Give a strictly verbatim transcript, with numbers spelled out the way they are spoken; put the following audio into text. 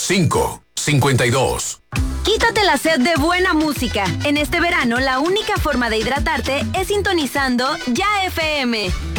cinco cincuenta y dos. Quítate la sed de buena música. En este verano, la única forma de hidratarte es sintonizando Ya F M.